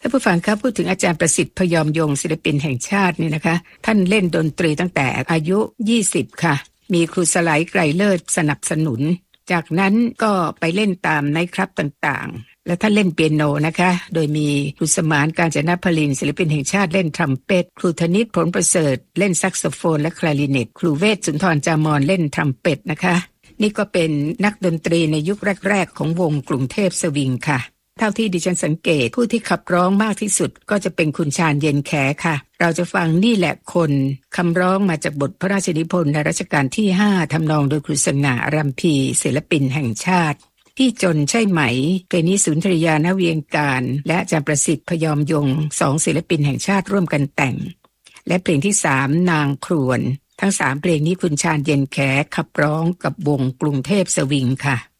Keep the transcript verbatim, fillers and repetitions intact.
ท่านผู้ฟังครับพูดถึงอาจารย์ประสิทธิ์พยอมยงค์ศิลปินแห่งชาตินี่นะคะท่านเล่นดนตรีตั้งแต่อายุยี่สิบค่ะมีครูสไลด์ไกรเลิศสนับสนุนจากนั้นก็ไปเล่นตามไนท์คลับต่างๆและท่านเล่นเปียโนนะคะโดยมีครูสมานกาญจนพลินศิลปินแห่งชาติเล่นทรัมเป็ตครูธนิตผลประเสริฐเล่นแซกโซโฟนและคลาริเนตครูเวชสุนทรจามรเล่นทรัมเป็ตนะคะนี่ก็เป็นนักดนตรีในยุคแรกๆของวงกรุงเทพสวิงค่ะเท่าที่ดิฉันสังเกตผู้ที่ขับร้องมากที่สุดก็จะเป็นคุณชาญเย็นแขค่ะเราจะฟังนี่แหละคนคำร้องมาจากบทพระราชนิพนธ์ในรัชกาลที่ห้าทำนองโดยครูสง่าอรัมพีศิลปินแห่งชาติพี่จนใช่ไหมเพลงนี้สุนทรียา ณ เวียงการและอาจารย์ประสิทธิ์พยอมยงค์สองศิลปินแห่งชาติร่วมกันแต่งและเพลงที่สามนางครวนทั้งสามเพลงนี้คุณชาญเย็นแขขับร้องกับวงกรุงเทพสวิงค่ะ